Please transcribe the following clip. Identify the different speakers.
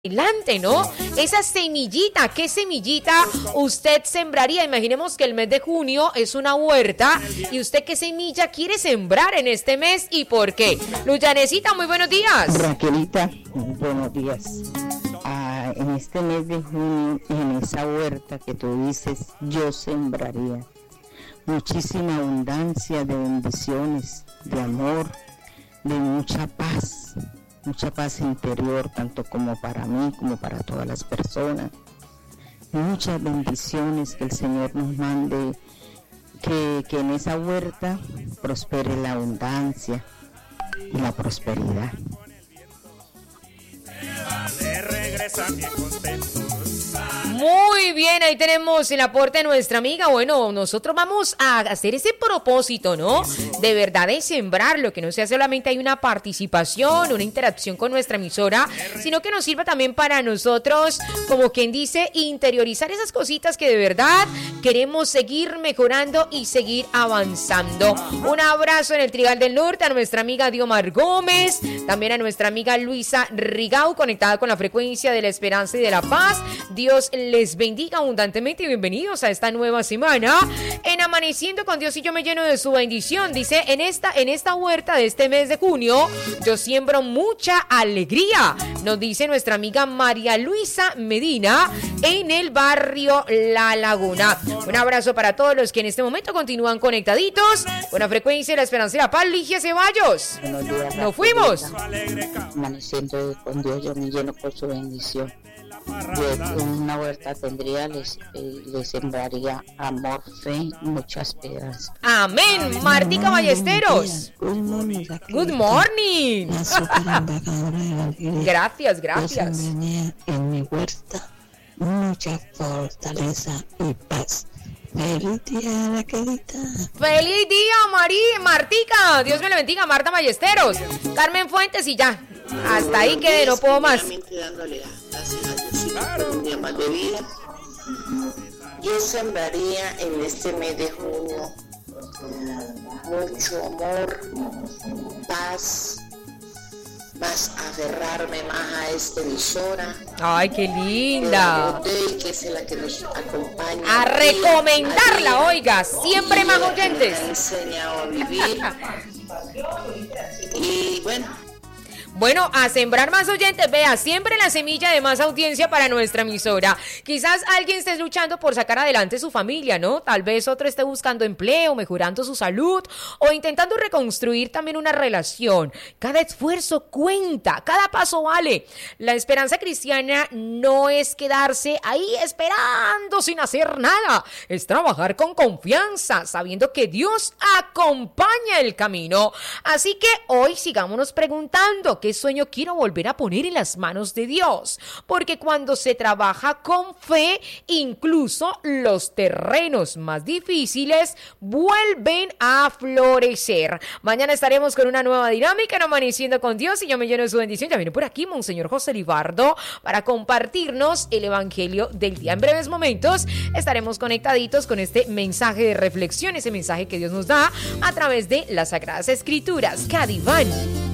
Speaker 1: adelante, ¿no? Esa semillita, ¿qué semillita usted sembraría? Imaginemos que el mes de junio es una huerta y usted qué semilla quiere sembrar en este mes y por qué. Luyanecita, muy buenos días.
Speaker 2: Raquelita, buenos días. En este mes de junio, en esa huerta que tú dices, yo sembraría muchísima abundancia de bendiciones, de amor, de mucha paz interior, tanto como para mí, como para todas las personas. Muchas bendiciones que el Señor nos mande, que en esa huerta prospere la abundancia y la prosperidad.
Speaker 1: Muy bien, ahí tenemos el aporte de nuestra amiga. Bueno, nosotros vamos a hacer ese propósito, ¿no? De verdad de sembrarlo, que no sea solamente hay una participación, una interacción con nuestra emisora, sino que nos sirva también para nosotros, como quien dice, interiorizar esas cositas que de verdad queremos seguir mejorando y seguir avanzando. Un abrazo en el Trigal del Norte a nuestra amiga Diomar Gómez, también a nuestra amiga Luisa Rigau, conectada con la frecuencia de la esperanza y de la paz. Dios les bendiga abundantemente y bienvenidos a esta nueva semana en Amaneciendo con Dios y yo me lleno de su bendición. Dice, en esta huerta de este mes de junio yo siembro mucha alegría, nos dice nuestra amiga María Luisa Medina en el barrio La Laguna. Un abrazo para todos los que en este momento continúan conectaditos con la frecuencia de la esperanza y la paz. Ligia Ceballos, nos fuimos.
Speaker 2: Amaneciendo con Dios yo me lleno por su bendición. Yo en una huerta tendría, les sembraría amor, fe, mucha esperanza.
Speaker 1: Amén. Martica Ballesteros.
Speaker 3: Good morning.
Speaker 1: Good morning.
Speaker 3: La super embajadora de la alegría.
Speaker 1: Gracias,
Speaker 3: Yo
Speaker 1: gracias.
Speaker 3: sembraría en mi huerta mucha fortaleza y paz. Feliz día, Raquelita.
Speaker 1: Feliz día, Martica. Dios me lo bendiga, Marta Ballesteros. Carmen Fuentes y ya. Hasta ahí quedé, no puedo más.
Speaker 4: Dándole gracias a Diosito por un día más de vida. Yo sembraría en este mes de junio mucho amor, paz, más aferrarme más a esta emisora.
Speaker 1: Ay, qué linda.
Speaker 4: Que es la que nos acompaña.
Speaker 1: A recomendarla, oiga, siempre más oyentes.
Speaker 4: Me ha enseñado a vivir. Y
Speaker 1: Bueno, a sembrar más oyentes, vea, siempre la semilla de más audiencia para nuestra emisora. Quizás alguien esté luchando por sacar adelante su familia, ¿no? Tal vez otro esté buscando empleo, mejorando su salud o intentando reconstruir también una relación. Cada esfuerzo cuenta, cada paso vale. La esperanza cristiana no es quedarse ahí esperando sin hacer nada. Es trabajar con confianza, sabiendo que Dios acompaña el camino. Así que hoy sigámonos preguntando, ¿qué sueño quiero volver a poner en las manos de Dios? Porque cuando se trabaja con fe, incluso los terrenos más difíciles vuelven a florecer. Mañana estaremos con una nueva dinámica en Amaneciendo con Dios y yo me lleno de su bendición. Ya viene por aquí Monseñor José Libardo para compartirnos el Evangelio del día. En breves momentos estaremos conectaditos con este mensaje de reflexión, ese mensaje que Dios nos da a través de las Sagradas Escrituras. Cadiván.